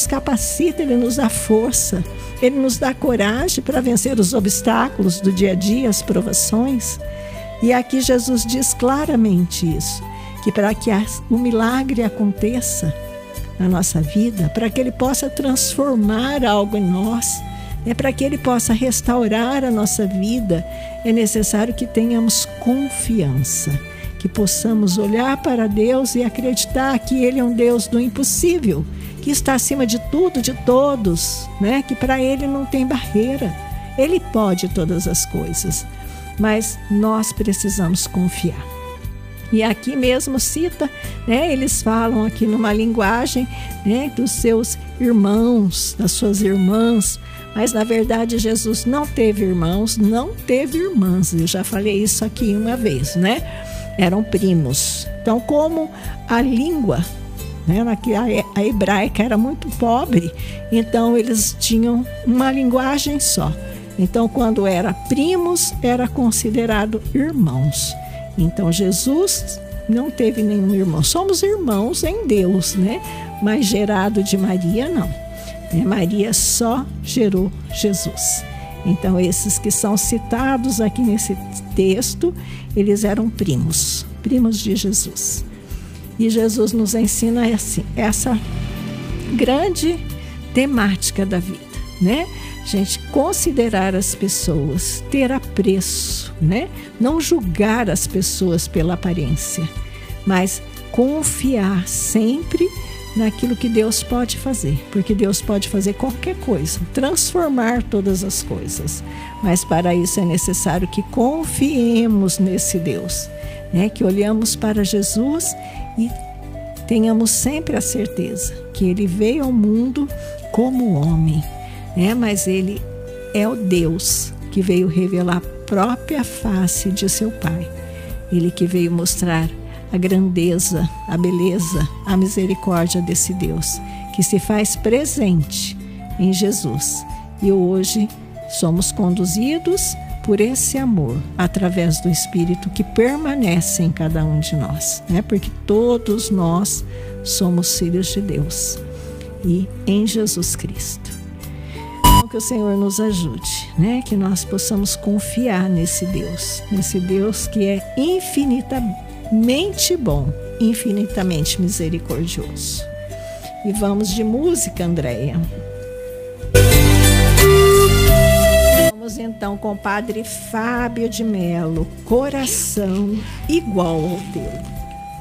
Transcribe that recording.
nos capacita, Ele nos dá força, Ele nos dá coragem para vencer os obstáculos do dia a dia, as provações. E aqui Jesus diz claramente isso, que para que o milagre aconteça na nossa vida, para que Ele possa transformar algo em nós, para que Ele possa restaurar a nossa vida, é necessário que tenhamos confiança, que possamos olhar para Deus e acreditar que Ele é um Deus do impossível, que está acima de tudo, de todos, que para Ele não tem barreira. Ele pode todas as coisas, mas nós precisamos confiar. E aqui mesmo cita, eles falam aqui numa linguagem dos seus irmãos, das suas irmãs, mas na verdade Jesus não teve irmãos, não teve irmãs. Eu já falei isso aqui uma vez, Eram primos. Então, como a língua, a hebraica era muito pobre, então eles tinham uma linguagem só. Então, quando era primos, era considerado irmãos. Então, Jesus não teve nenhum irmão. Somos irmãos em Deus, mas gerado de Maria, não. Maria só gerou Jesus. Então, esses que são citados aqui nesse texto, eles eram primos de Jesus. E Jesus nos ensina assim, essa grande temática da vida, gente, considerar as pessoas, ter apreço, não julgar as pessoas pela aparência, mas confiar sempre naquilo que Deus pode fazer, porque Deus pode fazer qualquer coisa, transformar todas as coisas, mas para isso é necessário que confiemos nesse Deus, que olhamos para Jesus e tenhamos sempre a certeza que Ele veio ao mundo como homem, mas Ele é o Deus que veio revelar a própria face de seu Pai. Ele que veio mostrar a grandeza, a beleza, a misericórdia desse Deus, que se faz presente em Jesus. E hoje somos conduzidos por esse amor, através do Espírito que permanece em cada um de nós, porque todos nós somos filhos de Deus e em Jesus Cristo. Que o Senhor nos ajude, que nós possamos confiar nesse Deus que é infinitamente bom, infinitamente misericordioso. E vamos de música, Andréia. Vamos então com o Padre Fábio de Mello, Coração Igual ao Teu.